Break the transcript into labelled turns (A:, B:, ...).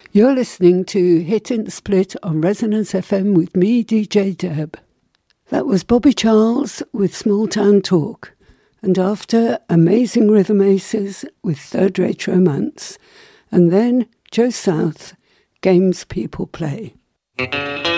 A: You're listening to Hit and Split on Resonance FM with me, DJ Deb. That was Bobby Charles with Small Town Talk, and after Amazing Rhythm Aces with Third Rate Romance, and then Joe South, Games People Play.